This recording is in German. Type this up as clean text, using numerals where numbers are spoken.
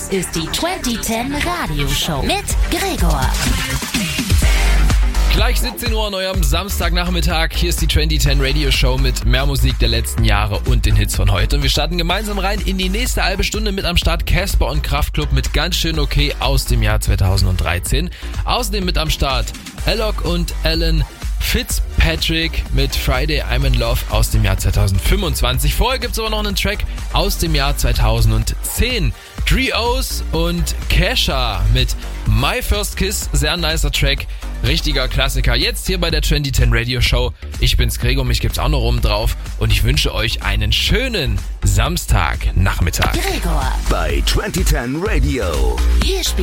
Das ist die 2010 Radioshow mit Gregor. Gleich 17 Uhr an eurem Samstagnachmittag. Hier ist die 2010 Radio Show mit mehr Musik der letzten Jahre und den Hits von heute. Und wir starten gemeinsam rein in die nächste halbe Stunde mit am Start Casper und Kraftklub mit Ganz schön okay aus dem Jahr 2013. Außerdem mit am Start Alok und Alan Fitzpatrick mit Friday I'm in Love aus dem Jahr 2025. Vorher gibt's aber noch einen Track aus dem Jahr 2010. Trios und Kesha mit My First Kiss. Sehr nicer Track. Richtiger Klassiker. Jetzt hier bei der 2010 Radio Show. Ich bin's Gregor, mich gibt's auch noch oben drauf. Und ich wünsche euch einen schönen Samstagnachmittag. Gregor. Bei 2010 Radio. Hier spielt